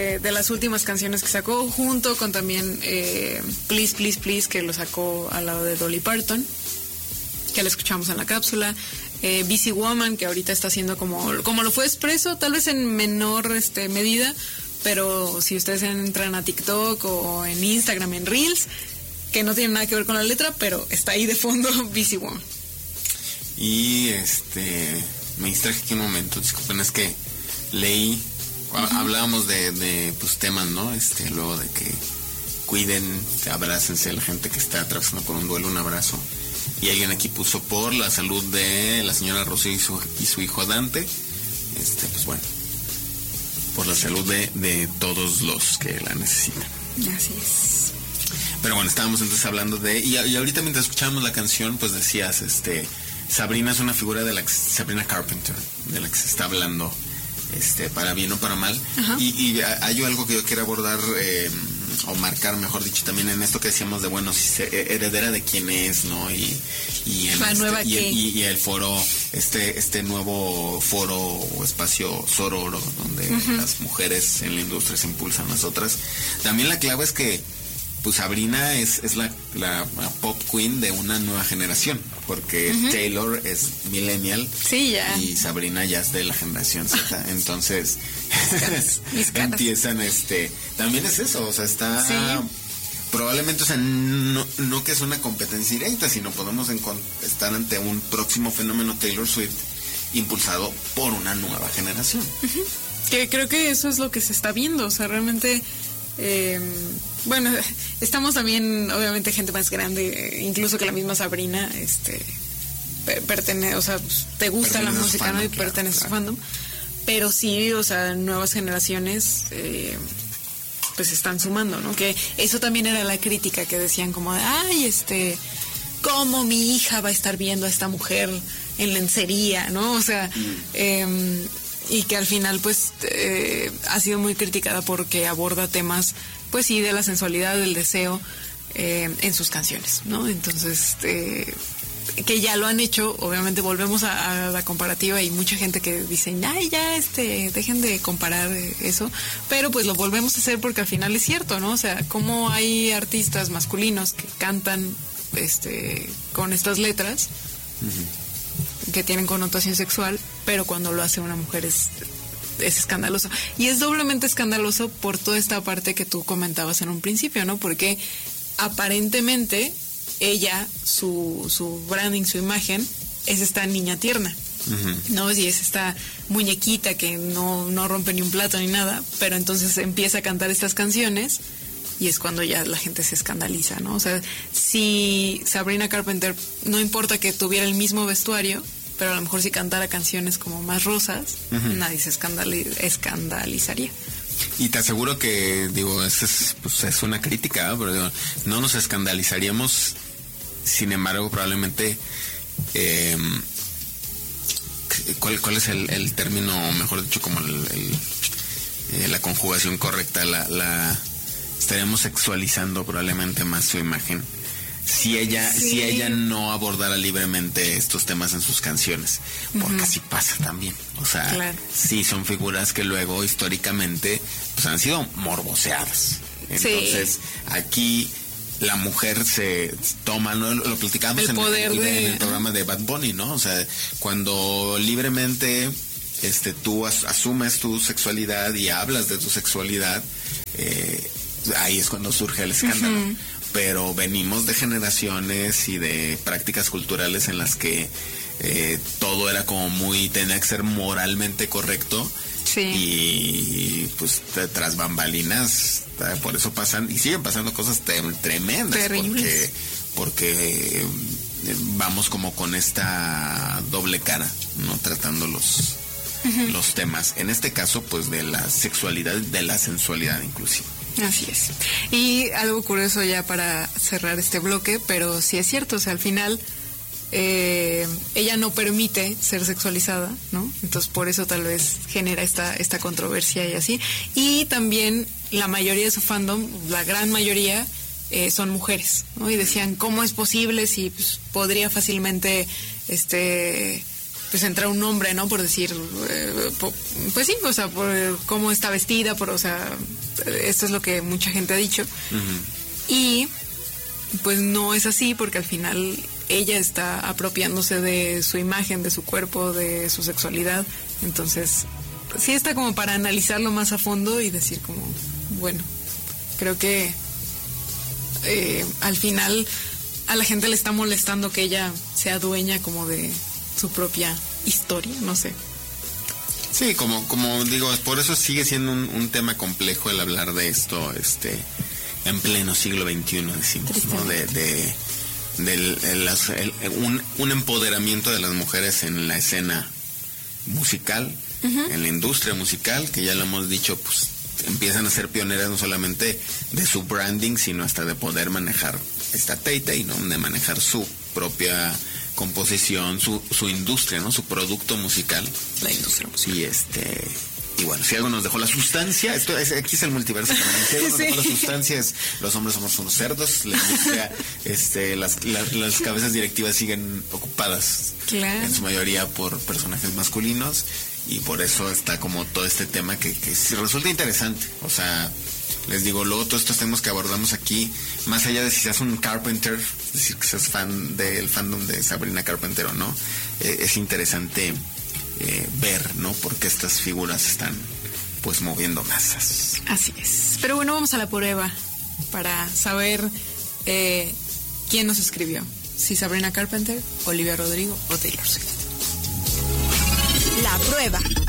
de las últimas canciones que sacó, junto con también Please, Please, Please, que lo sacó al lado de Dolly Parton, que la escuchamos en la cápsula. Busy Woman, que ahorita está haciendo como lo fue Expreso, tal vez en menor medida, pero si ustedes entran a TikTok o en Instagram, en Reels, que no tiene nada que ver con la letra, pero está ahí de fondo Busy Woman. Y me distraje aquí un momento, disculpen, es que leí, hablábamos de pues temas, ¿no? Luego de que cuiden, abrácense, la gente que está atravesando por un duelo, un abrazo. Y alguien aquí puso por la salud de la señora Rocío y su hijo Dante. Pues bueno, por la salud de todos los que la necesitan. Así es. Pero bueno, estábamos entonces hablando de... Y ahorita mientras escuchábamos la canción, pues decías, Sabrina es una figura Sabrina Carpenter, de la que se está hablando, para bien o para mal. Y hay algo que yo quiero abordar, o marcar, mejor dicho, también en esto que decíamos de, bueno, si heredera de quién es, ¿no? Y el foro, nuevo foro o espacio sororo, donde las mujeres en la industria se impulsan a las otras. También la clave es que pues Sabrina es la pop queen de una nueva generación, porque Taylor es millennial, sí, ya. Y Sabrina ya es de la generación Z, entonces empiezan también es eso, o sea, está sí. Probablemente, o sea, no que es una competencia directa, sino podemos estar ante un próximo fenómeno Taylor Swift impulsado por una nueva generación. Que creo que eso es lo que se está viendo, o sea, realmente bueno, estamos también, obviamente, gente más grande, incluso que la misma Sabrina, pertenece, o sea, te gusta la música, fandom, ¿no? Y pertenece a fandom, pero sí, o sea, nuevas generaciones, pues están sumando, ¿no? Que eso también era la crítica que decían como de, ay, ¿cómo mi hija va a estar viendo a esta mujer en lencería, ¿no? O sea, y que al final pues ha sido muy criticada porque aborda temas pues sí de la sensualidad, del deseo en sus canciones, ¿no? Entonces que ya lo han hecho, obviamente volvemos a la comparativa y mucha gente que dice, ay, ya dejen de comparar eso, pero pues lo volvemos a hacer porque al final es cierto, ¿no? O sea, como hay artistas masculinos que cantan con estas letras que tienen connotación sexual, pero cuando lo hace una mujer es escandaloso. Y es doblemente escandaloso por toda esta parte que tú comentabas en un principio, ¿no? Porque aparentemente ella, su branding, su imagen, es esta niña tierna, ¿no? Y es esta muñequita que no rompe ni un plato ni nada, pero entonces empieza a cantar estas canciones y es cuando ya la gente se escandaliza, ¿no? O sea, si Sabrina Carpenter, no importa que tuviera el mismo vestuario, pero a lo mejor si cantara canciones como más rosas, nadie se escandalizaría. Y te aseguro que, digo, es una crítica, pero digo, no nos escandalizaríamos, sin embargo, probablemente, ¿cuál es el término, mejor dicho, como la conjugación correcta? Estaríamos sexualizando probablemente más su imagen. Si ella no abordara libremente estos temas en sus canciones, porque así pasa también, o sea, claro. Sí son figuras que luego históricamente pues han sido morboseadas, entonces aquí la mujer se toma, ¿no? Lo platicamos en el programa de Bad Bunny, ¿no? O sea, cuando libremente tú asumes tu sexualidad y hablas de tu sexualidad, ahí es cuando surge el escándalo. Pero venimos de generaciones y de prácticas culturales en las que todo era como tenía que ser moralmente correcto. Sí. Y pues tras bambalinas, por eso pasan y siguen pasando cosas tremendas. Terribles. Porque vamos como con esta doble cara, ¿no? Tratando los temas. En este caso, pues de la sexualidad, de la sensualidad inclusive. Así es. Y algo curioso ya para cerrar este bloque, pero sí es cierto, o sea, al final ella no permite ser sexualizada, ¿no? Entonces por eso tal vez genera esta controversia y así. Y también la mayoría de su fandom, la gran mayoría, son mujeres, ¿no? Y decían, ¿cómo es posible si pues, podría fácilmente pues entra un hombre, ¿no? Por decir, pues sí, o sea, por cómo está vestida, o sea, esto es lo que mucha gente ha dicho. Y pues no es así, porque al final ella está apropiándose de su imagen, de su cuerpo, de su sexualidad. Entonces, sí está como para analizarlo más a fondo y decir como, bueno, creo que al final a la gente le está molestando que ella sea dueña como de su propia historia, no sé. Sí, como digo, por eso sigue siendo un tema complejo el hablar de esto, en pleno siglo XXI, decimos, ¿no? Un empoderamiento de las mujeres en la escena musical, en la industria musical, que ya lo hemos dicho, pues empiezan a ser pioneras no solamente de su branding, sino hasta de poder manejar esta Tay-Tay, ¿no? De manejar su propia composición, su industria, ¿no? Su producto musical. La industria musical. Y bueno, si algo nos dejó la sustancia, aquí es el multiverso también. Si algo nos dejó la sustancia es los hombres somos unos cerdos, la industria, las cabezas directivas siguen ocupadas, claro, en su mayoría por personajes masculinos, y por eso está como todo este tema que resulta interesante. O sea, les digo, luego todos estos temas que abordamos aquí, más allá de si seas un Carpenter, es decir, que seas fan del fandom de Sabrina Carpenter o no, es interesante ver, ¿no? Porque estas figuras están pues moviendo masas. Así es. Pero bueno, vamos a la prueba para saber quién nos escribió. Si Sabrina Carpenter, Olivia Rodrigo o Taylor Swift. La prueba.